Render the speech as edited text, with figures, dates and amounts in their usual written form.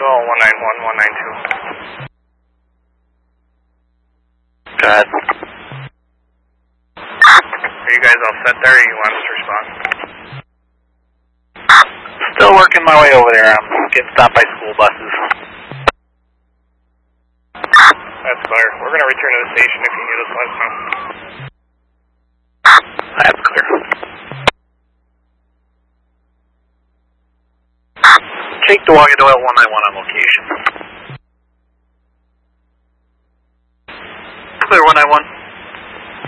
Doyle 191, 192. Go ahead. Are you guys all set there, or you want us to respond? Still working my way over there. I'm getting stopped by school buses. That's clear. We're going to return to the station if you need us, let us know. That's clear. Take the Walkie Doyle 191 on location. Clear 191.